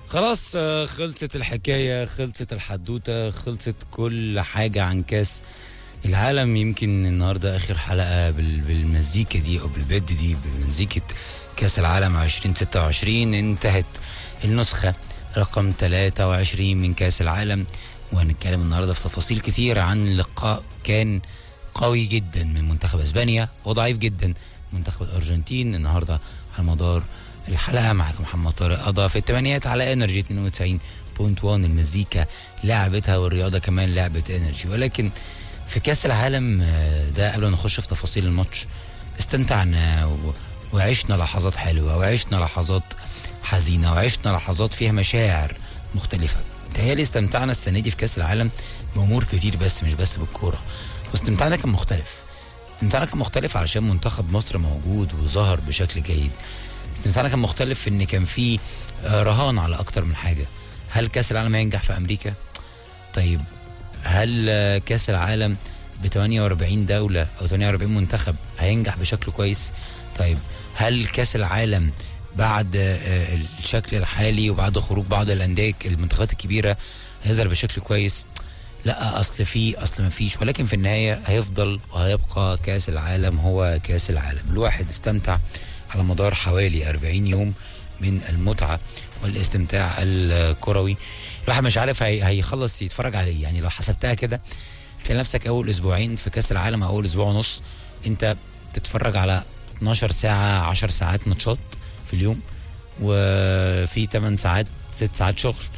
خلاص خلصت الحكاية، خلصت الحدوتة، خلصت كل حاجة عن كاس العالم. يمكن النهاردة آخر حلقة بالمزيكا دي أو بالبد دي بمزيكة كاس العالم 2026. انتهت النسخة رقم 23 من كاس العالم، وهنتكلم النهاردة في تفاصيل كتير عن لقاء كان قوي جدا من منتخب اسبانيا وضعيف جدا منتخب الأرجنتين. النهاردة على مدار الحلقة معكم محمد طارق قضى في الثمانينات على انرجي 92.1. المزيكا لعبتها والرياضة كمان لعبة انرجي. ولكن في كاس العالم ده قبل ما نخش في تفاصيل الماتش، استمتعنا وعشنا لحظات حلوة وعشنا لحظات حزينة وعشنا لحظات فيها مشاعر مختلفة. تهيألي استمتعنا السنة دي في كاس العالم بأمور كتير، بس مش بس بالكورة. واستمتعنا كان مختلف. استمتعنا كان مختلف علشان منتخب مصر موجود وظهر بشكل جيد. استمتعنا كان مختلف في ان كان في رهان على اكتر من حاجة. هل كاس العالم هينجح في امريكا؟ طيب هل كاس العالم ب 48 دولة او 48 منتخب هينجح بشكل كويس؟ طيب هل كاس العالم بعد الشكل الحالي وبعد خروج بعض الانديه المنتخبات الكبيرة هيظهر بشكل كويس؟ لا، اصل ما فيش. ولكن في النهاية هيفضل وهيبقى كاس العالم هو كاس العالم. الواحد استمتع على مدار حوالي 40 يوم من المتعة والاستمتاع الكروي. الواحد مش عارف هيخلص يتفرج عليه. يعني لو حسبتها كده تلاقي نفسك اول اسبوعين في كاس العالم او اول اسبوع ونص انت تتفرج على 12 ساعة 10 ساعات ماتشات في اليوم، وفي 8 ساعات 6 ساعات شغل.